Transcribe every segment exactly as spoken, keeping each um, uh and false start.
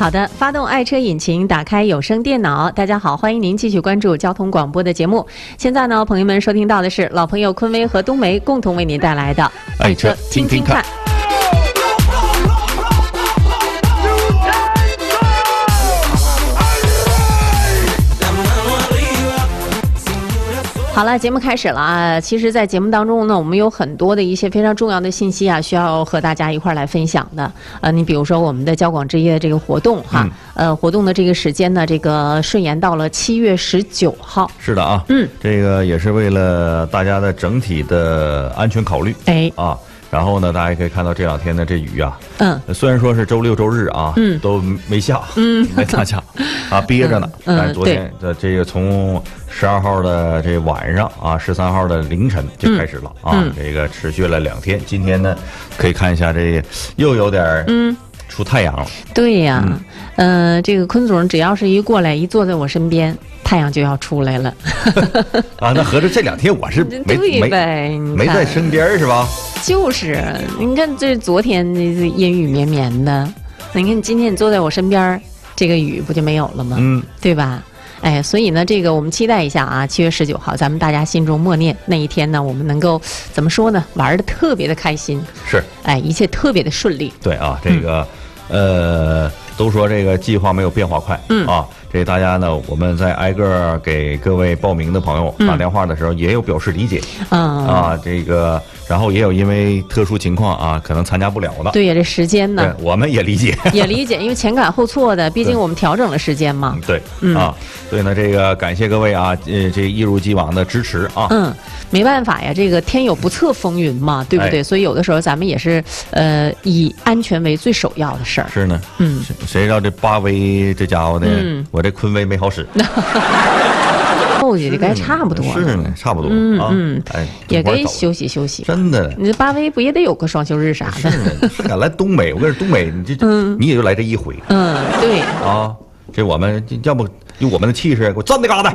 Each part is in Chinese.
好的，发动爱车引擎，打开有声电脑。大家好，欢迎您继续关注交通广播的节目。现在呢，朋友们收听到的是老朋友昆威和冬梅共同为您带来的爱车听听看。 好了，节目开始了啊！其实，在节目当中呢，我们有很多的一些非常重要的信息啊，需要和大家一块儿来分享的。呃，你比如说我们的交广之夜这个活动哈，嗯、呃，活动的这个时间呢，这个顺延到了七月十九号。 是的啊，嗯，这个也是为了大家的整体的安全考虑。 哎啊。然后呢，大家也可以看到这两天的这雨啊， 嗯， 虽然说是周六周日啊，嗯，都没下，嗯，没大下，啊，憋着呢。 嗯、 但是昨天的这个从十二号的这晚上啊，十三号的凌晨就开始了、嗯、啊，这个持续了两天。今天呢，可以看一下这个又有点嗯出太阳了。 对呀，嗯、呃，这个坤总只要是一过来一坐在我身边，太阳就要出来了。 啊，那合着这两天我是没对呗， 没在身边是吧？ 就是，你看这昨天这阴雨绵绵的，你看今天你坐在我身边，这个雨不就没有了吗？嗯，对吧？哎，所以呢，这个我们期待一下啊，七月十九号，咱们大家心中默念那一天呢，我们能够怎么说呢？玩的特别的开心， 是， 哎，一切特别的顺利。 对啊，这个、嗯、呃，都说这个计划没有变化快，嗯啊。这大家呢，我们在挨个给各位报名的朋友打电话的时候，也有表示理解，嗯啊，这个，然后也有因为特殊情况啊，可能参加不了的。 对呀，这时间呢， 我们也理解， 也理解，因为前赶后错的，毕竟我们调整了时间嘛。 对，嗯、啊，所以呢，这个感谢各位啊，呃，这一如既往的支持啊。 嗯，没办法呀，这个天有不测风云嘛，对不对？哎、所以有的时候咱们也是呃，以安全为最首要的事儿。 是呢，嗯，谁知道这八威这家伙的，嗯、我。这昆威没好使， 后去该差不多了， 是呢，差不多嗯啊， 嗯，哎，也该休息休息。 真的， 你这八威不也得有个双休日啥的？ 是呢，还敢来东北？我跟你说，东北你这这、嗯，你也就来这一回。 嗯，对啊，这我们要不有我们的气势，给我站那嘎达，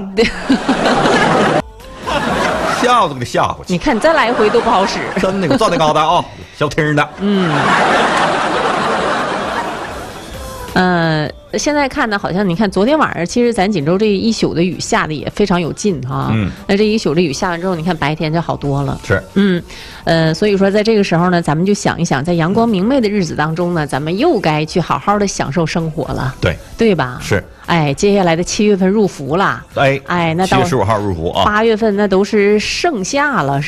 吓唬给你吓唬去。 你看你再来一回都不好使， 真的，给我站那嘎达啊，小听的， 嗯。呃，现在看呢，好像你看昨天晚上，其实咱锦州这一宿的雨下的也非常有劲哈。嗯。那这一宿的雨下完之后，你看白天就好多了。 是。 嗯，呃，所以说在这个时候呢，咱们就想一想，在阳光明媚的日子当中呢，咱们又该去好好的享受生活了。 对。 对吧？ 是。 哎，接下来的七月份入伏了。 哎。 哎，那七月十五号入伏啊。 八月份那都是盛夏了，是。